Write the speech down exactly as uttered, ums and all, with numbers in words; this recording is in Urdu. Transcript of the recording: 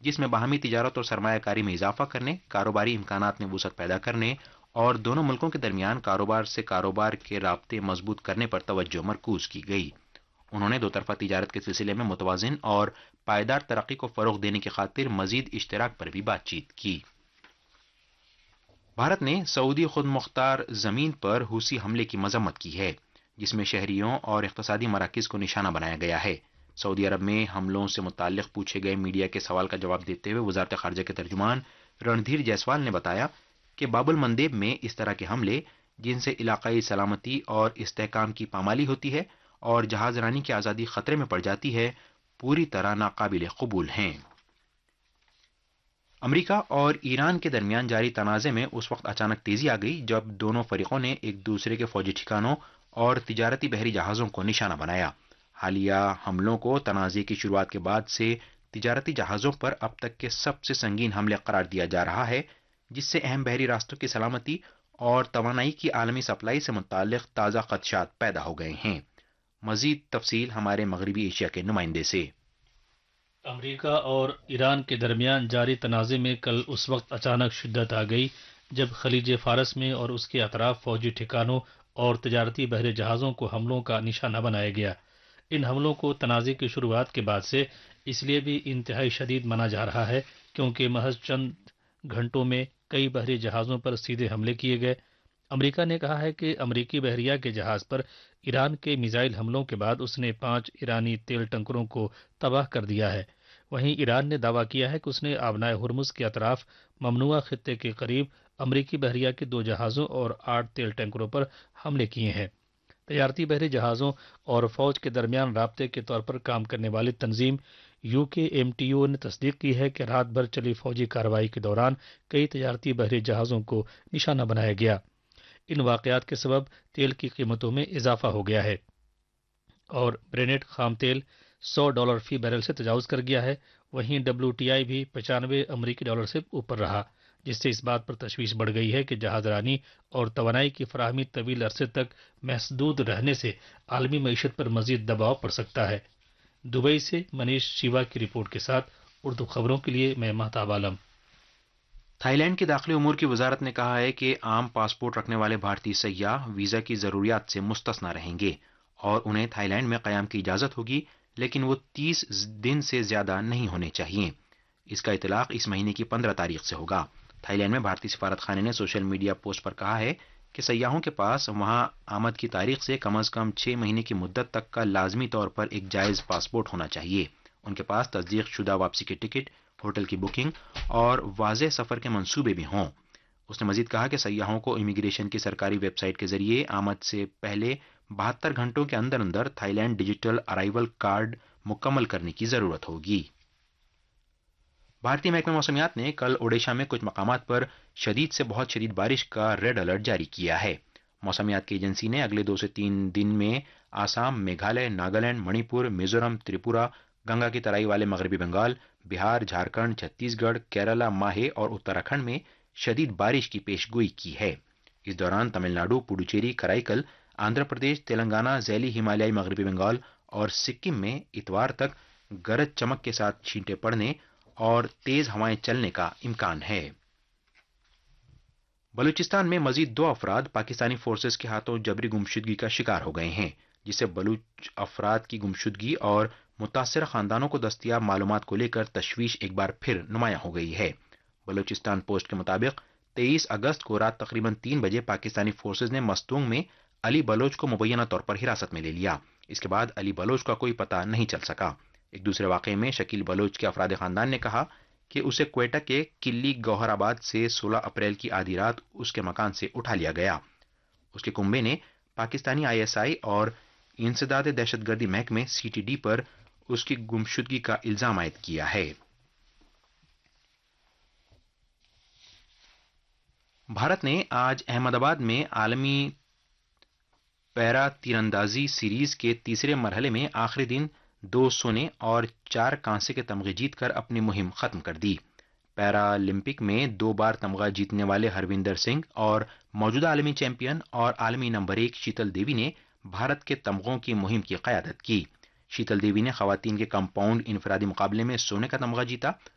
جس میں باہمی تجارت اور سرمایہ کاری میں اضافہ کرنے، کاروباری امکانات میں وسعت پیدا کرنے اور دونوں ملکوں کے درمیان کاروبار سے کاروبار کے رابطے مضبوط کرنے پر توجہ مرکوز کی گئی۔ انہوں نے دو طرفہ تجارت کے سلسلے میں متوازن اور پائیدار ترقی کو فروغ دینے کی خاطر مزید اشتراک پر بھی بات چیت کی۔ بھارت نے سعودی خود مختار زمین پر حوثی حملے کی مذمت کی ہے، جس میں شہریوں اور اقتصادی مراکز کو نشانہ بنایا گیا ہے۔ سعودی عرب میں حملوں سے متعلق پوچھے گئے میڈیا کے سوال کا جواب دیتے ہوئے وزارت خارجہ کے ترجمان رندھیر جیسوال نے بتایا کہ باب المندیب میں اس طرح کے حملے جن سے علاقائی سلامتی اور استحکام کی پامالی ہوتی ہے اور جہاز رانی کی آزادی خطرے میں پڑ جاتی ہے، پوری طرح ناقابل قبول ہیں۔ امریکہ اور ایران کے درمیان جاری تنازع میں اس وقت اچانک تیزی آ گئی جب دونوں فریقوں نے ایک دوسرے کے فوجی ٹھکانوں اور تجارتی بحری جہازوں کو نشانہ بنایا۔ حالیہ حملوں کو تنازع کی شروعات کے بعد سے تجارتی جہازوں پر اب تک کے سب سے سنگین حملے قرار دیا جا رہا ہے، جس سے اہم بحری راستوں کی سلامتی اور توانائی کی عالمی سپلائی سے متعلق تازہ خدشات پیدا ہو گئے ہیں۔ مزید تفصیل ہمارے مغربی ایشیا کے نمائندے سے۔ امریکہ اور ایران کے درمیان جاری تنازع میں کل اس وقت اچانک شدت آ گئی جب خلیج فارس میں اور اس کے اطراف فوجی ٹھکانوں اور تجارتی بحری جہازوں کو حملوں کا نشانہ بنایا گیا۔ ان حملوں کو تنازع کی شروعات کے بعد سے اس لیے بھی انتہائی شدید مانا جا رہا ہے کیونکہ محض چند گھنٹوں میں کئی بحری جہازوں پر سیدھے حملے کیے گئے۔ امریکہ نے کہا ہے کہ امریکی بحریہ کے جہاز پر ایران کے میزائل حملوں کے بعد اس نے پانچ ایرانی تیل ٹینکروں کو تباہ کر دیا ہے۔ وہیں ایران نے دعویٰ کیا ہے کہ اس نے آبنائے ہرمز کے اطراف ممنوعہ خطے کے قریب امریکی بحریہ کے دو جہازوں اور آٹھ تیل ٹینکروں پر حملے کیے ہیں۔ تجارتی بحری جہازوں اور فوج کے درمیان رابطے کے طور پر کام کرنے والی تنظیم یو کے ایم ٹی او نے تصدیق کی ہے کہ رات بھر چلی فوجی کارروائی کے دوران کئی تجارتی بحری جہازوں کو نشانہ بنایا گیا۔ ان واقعات کے سبب تیل کی قیمتوں میں اضافہ ہو گیا ہے اور برینٹ خام تیل سو ڈالر فی بیرل سے تجاوز کر گیا ہے۔ وہیں ڈبلیو ٹی آئی بھی پچانوے امریکی ڈالر سے اوپر رہا، جس سے اس بات پر تشویش بڑھ گئی ہے کہ جہاز رانی اور توانائی کی فراہمی طویل عرصے تک محدود رہنے سے عالمی معیشت پر مزید دباؤ پڑ سکتا ہے۔ دبئی سے منیش شیوا کی رپورٹ کے ساتھ اردو خبروں کے لیے میں مہتاب عالم۔ تھائی لینڈ کے داخلی امور کی وزارت نے کہا ہے کہ عام پاسپورٹ رکھنے والے بھارتی سیاح ویزا کی ضروریات سے مستثنی رہیں گے اور انہیں تھائی لینڈ میں قیام کی اجازت ہوگی، لیکن وہ تیس دن سے زیادہ نہیں ہونے چاہیے۔ اس کا اطلاق اس مہینے کی پندرہ تاریخ سے ہوگا۔ تھائی لینڈ میں بھارتی سفارت خانے نے سوشل میڈیا پوسٹ پر کہا ہے کہ سیاحوں کے پاس وہاں آمد کی تاریخ سے کم از کم چھ مہینے کی مدت تک کا لازمی طور پر ایک جائز پاسپورٹ ہونا چاہیے۔ ان کے پاس تصدیق شدہ واپسی کی ٹکٹ، ہوٹل کی بکنگ اور واضح سفر کے منصوبے بھی ہوں۔ اس نے مزید کہا کہ سیاحوں کو امیگریشن کی سرکاری ویب سائٹ کے ذریعے آمد سے پہلے بہتر گھنٹوں کے اندر اندر Thai land digital arrival card مکمل کرنے کی ضرورت ہوگی۔ بھارتی محکمہ موسمیات نے کل اوڈیشہ میں کچھ مقامات پر شدید سے بہت شدید بارش کا ریڈ الرٹ جاری کیا ہے۔ موسمیات کی ایجنسی نے اگلے دو سے تین دن میں آسام، میگھالیہ، ناگالینڈ، منی پور، میزورم، تریپورہ، گنگا کی ترائی والے مغربی بنگال، بہار، جھارکھنڈ، چھتیس گڑھ، کیرالہ، ماہے اور اتراکھنڈ میں شدید بارش کی پیش گوئی کی ہے۔ اس دوران تمل ناڈو، پڈوچیری، کرائی آندھرا پردیش، تلنگانہ، ذیلی ہمالیائی مغربی بنگال اور سکم میں اتوار تک گرج چمک کے ساتھ چھینٹیں پڑنے اور تیز ہوائیں چلنے کا امکان ہے۔ بلوچستان میں مزید دو افراد پاکستانی فورسز کے ہاتھوں جبری گمشدگی کا شکار ہو گئے ہیں، جس سے بلوچ افراد کی گمشدگی اور متاثرہ خاندانوں کو دستیاب معلومات کو لے کر تشویش ایک بار پھر نمایاں ہو گئی ہے۔ بلوچستان پوسٹ کے مطابق تیئیس اگست کو رات تقریباً تین بجے پاکستانی فورسز نے مستونگ میں علی بلوچ کو مبینہ طور پر حراست میں لے لیا۔ اس کے بعد علی بلوچ کا کوئی پتہ نہیں چل سکا۔ ایک دوسرے واقعے میں شکیل بلوچ کے افراد خاندان نے کہا کہ اسے کوئٹہ کے کلی گوہر آباد سے سولہ اپریل کی آدھی رات اس کے مکان سے اٹھا لیا گیا۔ اس کے کنبے نے پاکستانی آئی ایس آئی اور انسداد دہشت گردی محکمے سی ٹی ڈی پر اس کی گمشدگی کا الزام عائد کیا ہے۔ بھارت نے آج احمد آباد میں عالمی پیرا تیراندازی سیریز کے تیسرے مرحلے میں آخری دن دو سونے اور چار کانسے کے تمغے جیت کر اپنی مہم ختم کر دی۔ پیرالمپک میں دو بار تمغہ جیتنے والے ہروندر سنگھ اور موجودہ عالمی چیمپئن اور عالمی نمبر ایک شیتل دیوی نے بھارت کے تمغوں کی مہم کی قیادت کی۔ شیتل دیوی نے خواتین کے کمپاؤنڈ انفرادی مقابلے میں سونے کا تمغہ جیتا